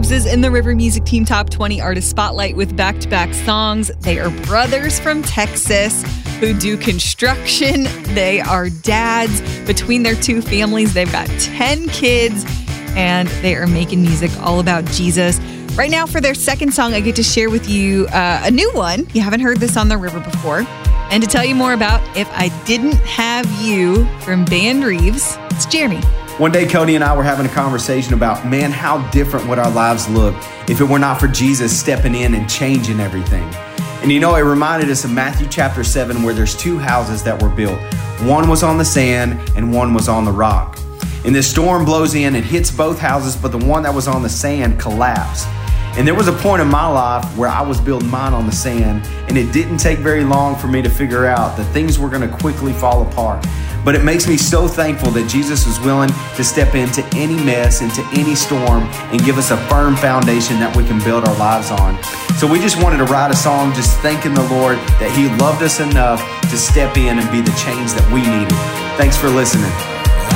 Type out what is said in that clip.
Reeves is in the River Music Team Top 20 Artist Spotlight with back-to-back songs. They are brothers from Texas who do construction. They are dads. Between their two families, they've got 10 kids, and they are making music all about Jesus. Right now, for their second song, I get to share with you a new one. You haven't heard this on the river before. And to tell you more about If I Didn't Have You from Band Reeves, it's Jeremy. One day, Cody and I were having a conversation about, man, how different would our lives look if it were not for Jesus stepping in and changing everything. And you know, it reminded us of Matthew chapter 7, where there's two houses that were built. One was on the sand and one was on the rock. And this storm blows in and hits both houses, but the one that was on the sand collapsed. And there was a point in my life where I was building mine on the sand, and it didn't take very long for me to figure out that things were going to quickly fall apart. But it makes me so thankful that Jesus was willing to step into any mess, into any storm, and give us a firm foundation that we can build our lives on. So we just wanted to write a song just thanking the Lord that He loved us enough to step in and be the change that we needed. Thanks for listening.